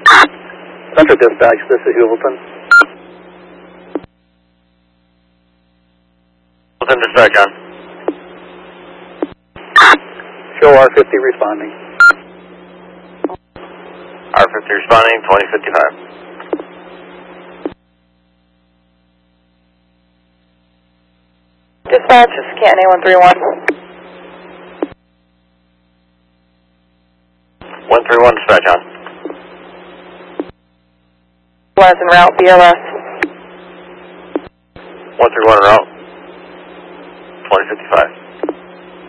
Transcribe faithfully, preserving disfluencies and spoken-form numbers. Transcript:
Central Dispatch, this is Hewelton. Hewelton Dispatch, John. Show R fifty responding. R fifty responding, twenty fifty-five. Dispatch, this is Canton A one three one. one three one Dispatch, John. One is en route, B L S. one three one en route, twenty fifty-five.